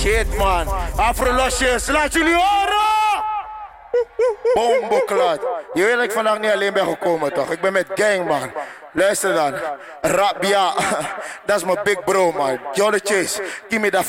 Shit man. Afrolosjes, laat jullie horen! Bomboklaat. Je weet dat ik vandaag niet alleen ben gekomen toch? Ik ben met gang man. Luister dan. Rabia. Dat is mijn big bro man. Jolly Chase. Give me that